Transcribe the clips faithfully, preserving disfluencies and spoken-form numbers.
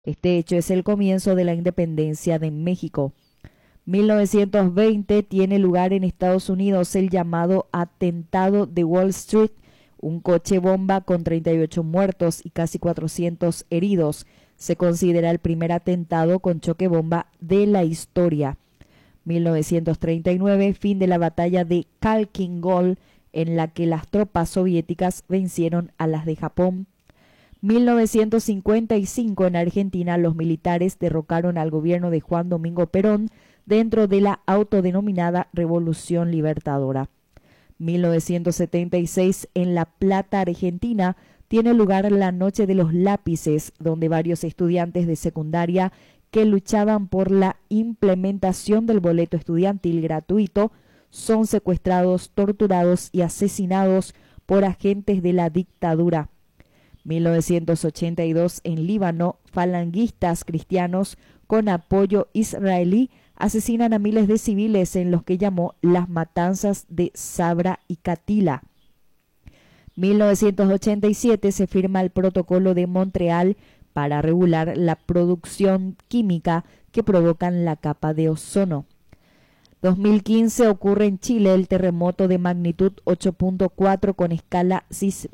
Este hecho es el comienzo de la independencia de México. mil novecientos veinte tiene lugar en Estados Unidos el llamado atentado de Wall Street, un coche bomba con treinta y ocho muertos y casi cuatrocientos heridos. Se considera el primer atentado con choque bomba de la historia. mil novecientos treinta y nueve, fin de la batalla de Khalkhin Gol, en la que las tropas soviéticas vencieron a las de Japón. mil novecientos cincuenta y cinco, en Argentina, los militares derrocaron al gobierno de Juan Domingo Perón dentro de la autodenominada Revolución Libertadora. mil novecientos setenta y seis, en La Plata, Argentina, tiene lugar la Noche de los Lápices, donde varios estudiantes de secundaria que luchaban por la implementación del boleto estudiantil gratuito son secuestrados, torturados y asesinados por agentes de la dictadura. mil novecientos ochenta y dos, en Líbano, falangistas cristianos con apoyo israelí asesinan a miles de civiles en los que llamó las matanzas de Sabra y Katila. mil novecientos ochenta y siete, se firma el Protocolo de Montreal para regular la producción química que provocan la capa de ozono. dos mil quince, ocurre en Chile el terremoto de magnitud ocho punto cuatro con escala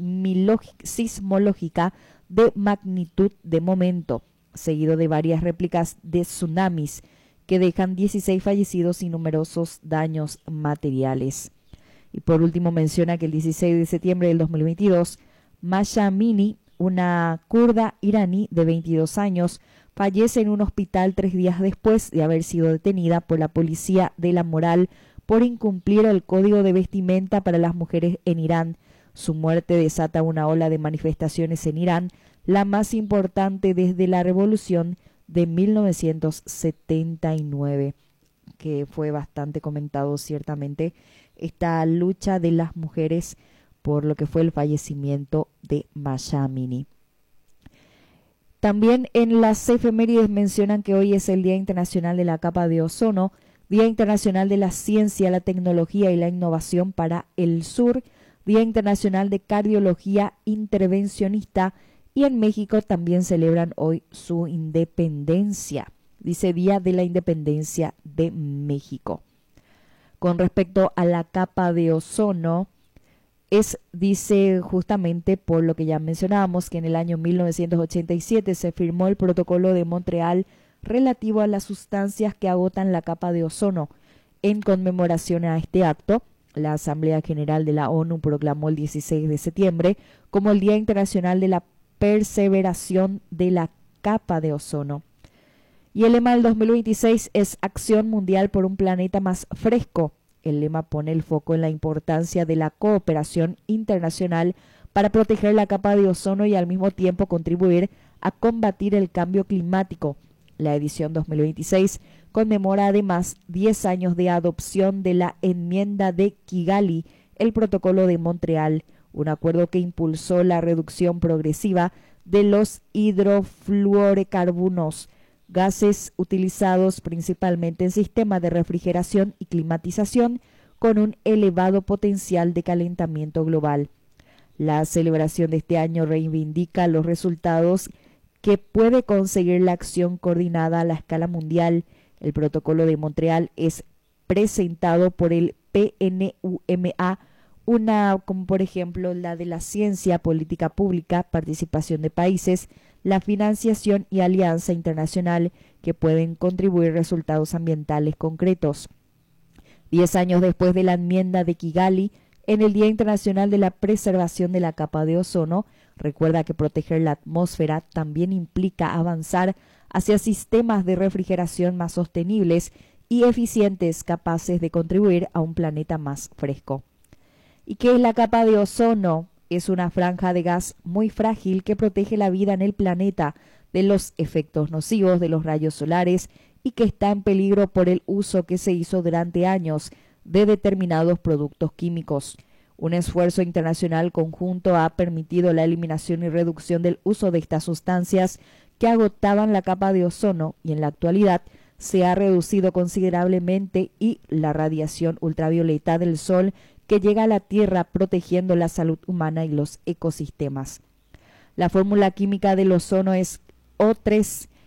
sismológica de magnitud de momento, seguido de varias réplicas de tsunamis que dejan dieciséis fallecidos y numerosos daños materiales. Y por último menciona que el dieciséis de septiembre del dos mil veintidós, Mahsa Amini, una kurda iraní de veintidós años, fallece en un hospital tres días después de haber sido detenida por la policía de la moral por incumplir el código de vestimenta para las mujeres en Irán. Su muerte desata una ola de manifestaciones en Irán, la más importante desde la revolución de mil novecientos setenta y nueve, que fue bastante comentado ciertamente esta lucha de las mujeres por lo que fue el fallecimiento de Mahsa Amini. También en las efemérides mencionan que hoy es el Día Internacional de la Capa de Ozono, Día Internacional de la Ciencia, la Tecnología y la Innovación para el Sur, Día Internacional de Cardiología Intervencionista, y en México también celebran hoy su independencia. Dice Día de la Independencia de México. Con respecto a la capa de ozono, es, dice justamente por lo que ya mencionábamos, que en el año mil novecientos ochenta y siete se firmó el Protocolo de Montreal relativo a las sustancias que agotan la capa de ozono. En conmemoración a este acto, la Asamblea General de la ONU proclamó el dieciséis de septiembre como el Día Internacional de la Perseveración de la Capa de Ozono. Y el lema del dos mil veintiséis es Acción Mundial por un Planeta Más Fresco. El lema pone el foco en la importancia de la cooperación internacional para proteger la capa de ozono y al mismo tiempo contribuir a combatir el cambio climático. La edición dos mil veintiséis conmemora además diez años de adopción de la enmienda de Kigali, el Protocolo de Montreal, un acuerdo que impulsó la reducción progresiva de los hidrofluorocarburos, gases utilizados principalmente en sistemas de refrigeración y climatización con un elevado potencial de calentamiento global. La celebración de este año reivindica los resultados que puede conseguir la acción coordinada a la escala mundial. El Protocolo de Montreal es presentado por el P N U M A, una como por ejemplo la de la ciencia, política pública, participación de países, la financiación y alianza internacional que pueden contribuir resultados ambientales concretos. Diez años después de la enmienda de Kigali, en el Día Internacional de la Preservación de la Capa de Ozono, recuerda que proteger la atmósfera también implica avanzar hacia sistemas de refrigeración más sostenibles y eficientes capaces de contribuir a un planeta más fresco. ¿Y qué es la capa de ozono? Es una franja de gas muy frágil que protege la vida en el planeta de los efectos nocivos de los rayos solares y que está en peligro por el uso que se hizo durante años de determinados productos químicos. Un esfuerzo internacional conjunto ha permitido la eliminación y reducción del uso de estas sustancias que agotaban la capa de ozono y en la actualidad se ha reducido considerablemente y la radiación ultravioleta del sol que llega a la Tierra protegiendo la salud humana y los ecosistemas. La fórmula química del ozono es O tres,